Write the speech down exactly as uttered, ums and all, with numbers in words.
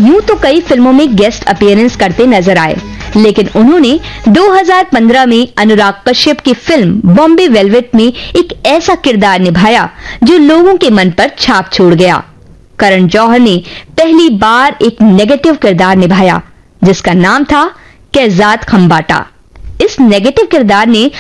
यूं तो कई फिल्मों में गेस्ट अपीयरेंस करते नजर आए, लेकिन उन्होंने दो हज़ार पंद्रह में अनुराग कश्यप की फिल्म बॉम्बे वेलवेट में एक ऐसा किरदार निभाया जो लोगों के मन पर छाप छोड़ गया। करण जौहर ने पहली बार एक नेगेटिव किरदार निभाया जिसका नाम था कैजात खंबाटा। इस नेगेटिव किरदार ने